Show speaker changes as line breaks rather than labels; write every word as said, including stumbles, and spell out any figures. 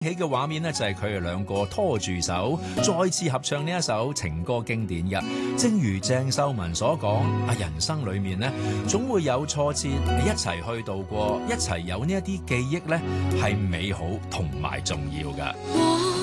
起嘅畫面呢，就係佢哋兩個拖住手，再次合唱呢一首情歌經典嘅。正如鄭秀文所講，啊，人生裏面呢，總會有挫折，一齊去度過，一齊有呢一啲記憶呢，係美好同埋重要㗎。